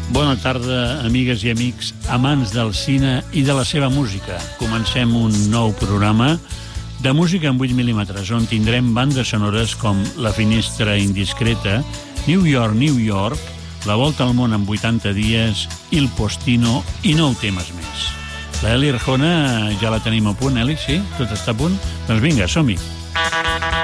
Bona tarda, amigues i amics, amants del cine i de la seva música. Comencem un nou programa de música en 8 mm, on tindrem bandes sonores com La finestra indiscreta, New York, New York, La volta al món en 80 dies, Il Postino i 9 temes més. La Eli Arjona ja la tenim a punt, Eli, sí? Tot està a punt? Doncs vinga, som-hi.